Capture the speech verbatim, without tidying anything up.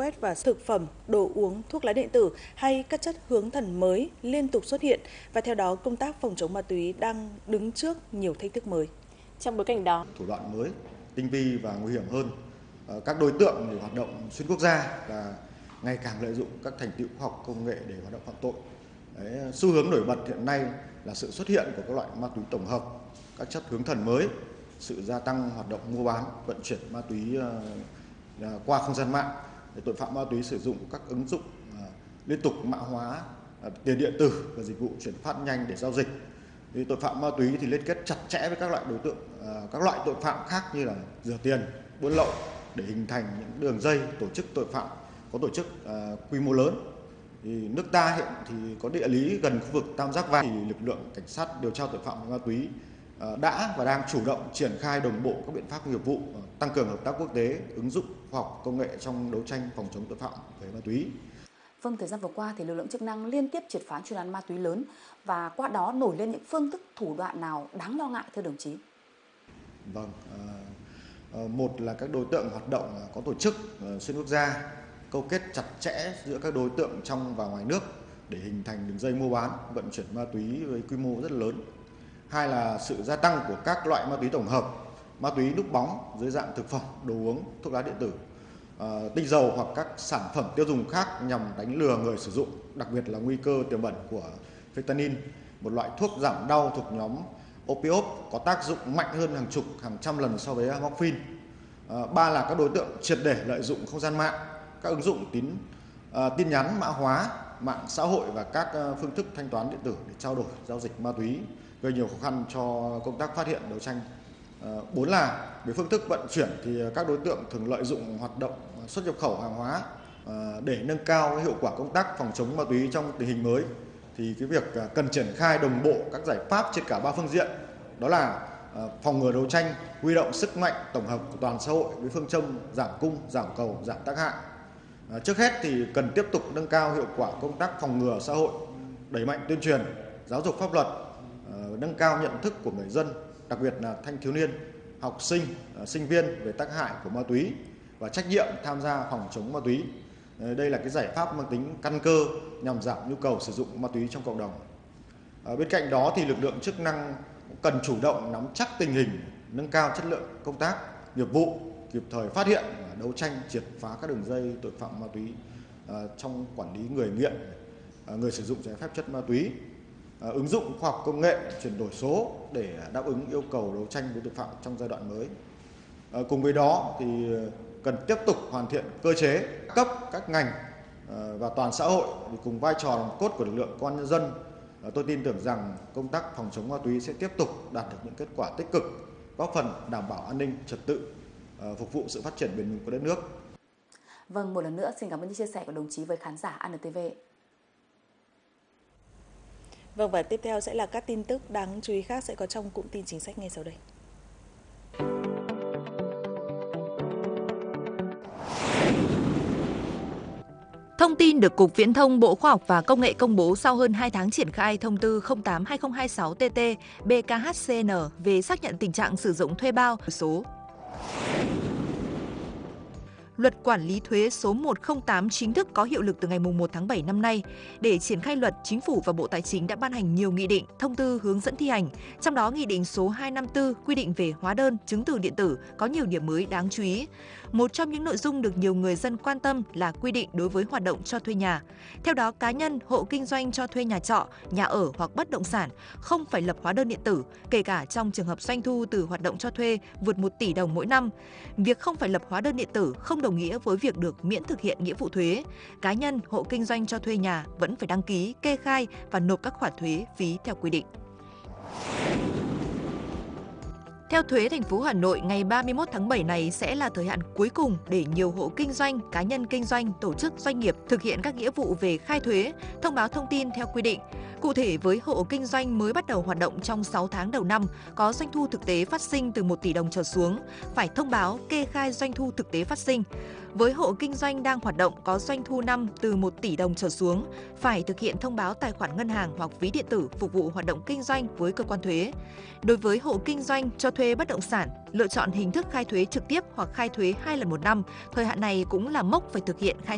quét và thực phẩm, đồ uống, thuốc lá điện tử hay các chất hướng thần mới liên tục xuất hiện và theo đó công tác phòng chống ma túy đang đứng trước nhiều thách thức mới. Trong bối cảnh đó, thủ đoạn mới, tinh vi và nguy hiểm hơn. Các đối tượng để hoạt động xuyên quốc gia và ngày càng lợi dụng các thành tựu khoa học công nghệ để hoạt động phạm tội. Đấy, xu hướng nổi bật hiện nay là sự xuất hiện của các loại ma túy tổng hợp, các chất hướng thần mới, sự gia tăng hoạt động mua bán, vận chuyển ma túy uh, qua không gian mạng. Để tội phạm ma túy sử dụng các ứng dụng uh, liên tục mã hóa uh, tiền điện tử và dịch vụ chuyển phát nhanh để giao dịch. Thì tội phạm ma túy thì liên kết chặt chẽ với các loại đối tượng, uh, các loại tội phạm khác như là rửa tiền, buôn lậu để hình thành những đường dây tổ chức tội phạm có tổ chức uh, quy mô lớn. Thì nước ta hiện thì có địa lý gần khu vực Tam Giác Vàng, thì lực lượng cảnh sát điều tra tội phạm về ma túy đã và đang chủ động triển khai đồng bộ các biện pháp nghiệp vụ, tăng cường hợp tác quốc tế, ứng dụng khoa học công nghệ trong đấu tranh phòng chống tội phạm về ma túy. Vâng, thời gian vừa qua thì lực lượng chức năng liên tiếp triệt phá chuyên án ma túy lớn và qua đó nổi lên những phương thức thủ đoạn nào đáng lo ngại thưa đồng chí? Vâng, à, một là các đối tượng hoạt động có tổ chức xuyên quốc gia, câu kết chặt chẽ giữa các đối tượng trong và ngoài nước để hình thành đường dây mua bán, vận chuyển ma túy với quy mô rất lớn. Hai là sự gia tăng của các loại ma túy tổng hợp, ma túy núp bóng dưới dạng thực phẩm, đồ uống, thuốc lá điện tử, uh, tinh dầu hoặc các sản phẩm tiêu dùng khác nhằm đánh lừa người sử dụng, đặc biệt là nguy cơ tiềm ẩn của fentanyl, một loại thuốc giảm đau thuộc nhóm opioid có tác dụng mạnh hơn hàng chục, hàng trăm lần so với morphine. Uh, ba là các đối tượng triệt để lợi dụng không gian mạng, các ứng dụng tín uh, tin nhắn mã hóa, mạng xã hội và các uh, phương thức thanh toán điện tử để trao đổi giao dịch ma túy, gây nhiều khó khăn cho công tác phát hiện đấu tranh. Bốn là về phương thức vận chuyển thì các đối tượng thường lợi dụng hoạt động xuất nhập khẩu hàng hóa để nâng cao hiệu quả công tác phòng chống ma túy trong tình hình mới. Thì cái việc cần triển khai đồng bộ các giải pháp trên cả ba phương diện, đó là phòng ngừa đấu tranh, huy động sức mạnh tổng hợp của toàn xã hội với phương châm giảm cung, giảm cầu, giảm tác hại. Trước hết thì cần tiếp tục nâng cao hiệu quả công tác phòng ngừa xã hội, đẩy mạnh tuyên truyền, giáo dục pháp luật, nâng cao nhận thức của người dân, đặc biệt là thanh thiếu niên, học sinh, sinh viên về tác hại của ma túy và trách nhiệm tham gia phòng chống ma túy. Đây là cái giải pháp mang tính căn cơ nhằm giảm nhu cầu sử dụng ma túy trong cộng đồng. Bên cạnh đó thì lực lượng chức năng cần chủ động nắm chắc tình hình, nâng cao chất lượng công tác nghiệp vụ, kịp thời phát hiện, đấu tranh triệt phá các đường dây tội phạm ma túy trong quản lý người nghiện, người sử dụng trái phép chất ma túy. À, ứng dụng khoa học công nghệ, chuyển đổi số để đáp ứng yêu cầu đấu tranh với tội phạm trong giai đoạn mới. À, cùng với đó thì cần tiếp tục hoàn thiện cơ chế, cấp các ngành à, và toàn xã hội thì cùng vai trò nòng cốt của lực lượng công an nhân dân. À, tôi tin tưởng rằng công tác phòng chống ma túy sẽ tiếp tục đạt được những kết quả tích cực, góp phần đảm bảo an ninh trật tự, à, phục vụ sự phát triển bền vững của đất nước. Vâng, một lần nữa xin cảm ơn những chia sẻ của đồng chí với khán giả a en tê vê. Vâng, và tiếp theo sẽ là các tin tức đáng chú ý khác sẽ có trong cụm tin chính sách ngay sau đây. Thông tin được Cục Viễn thông Bộ Khoa học và Công nghệ công bố sau hơn hai tháng triển khai thông tư không tám hai không hai sáu T T B K H C N về xác nhận tình trạng sử dụng thuê bao số. Luật quản lý thuế số một không tám chính thức có hiệu lực từ ngày một tháng bảy năm nay. Để triển khai luật, Chính phủ và Bộ Tài chính đã ban hành nhiều nghị định, thông tư hướng dẫn thi hành. Trong đó, Nghị định số hai trăm năm mươi tư quy định về hóa đơn, chứng từ điện tử có nhiều điểm mới đáng chú ý. Một trong những nội dung được nhiều người dân quan tâm là quy định đối với hoạt động cho thuê nhà. Theo đó, cá nhân, hộ kinh doanh cho thuê nhà trọ, nhà ở hoặc bất động sản không phải lập hóa đơn điện tử, kể cả trong trường hợp doanh thu từ hoạt động cho thuê vượt một tỷ đồng mỗi năm. Việc không phải lập hóa đơn điện tử không đồng nghĩa với việc được miễn thực hiện nghĩa vụ thuế. Cá nhân, hộ kinh doanh cho thuê nhà vẫn phải đăng ký, kê khai và nộp các khoản thuế phí theo quy định. Theo thuế thành phố Hà Nội, ngày ba mươi mốt tháng bảy này sẽ là thời hạn cuối cùng để nhiều hộ kinh doanh, cá nhân kinh doanh, tổ chức doanh nghiệp thực hiện các nghĩa vụ về khai thuế, thông báo thông tin theo quy định. Cụ thể, với hộ kinh doanh mới bắt đầu hoạt động trong sáu tháng đầu năm, có doanh thu thực tế phát sinh từ một tỷ đồng trở xuống, phải thông báo kê khai doanh thu thực tế phát sinh. Với hộ kinh doanh đang hoạt động có doanh thu năm từ một tỷ đồng trở xuống, phải thực hiện thông báo tài khoản ngân hàng hoặc ví điện tử phục vụ hoạt động kinh doanh với cơ quan thuế. Đối với hộ kinh doanh cho thuê bất động sản, lựa chọn hình thức khai thuế trực tiếp hoặc khai thuế hai lần một năm, thời hạn này cũng là mốc phải thực hiện khai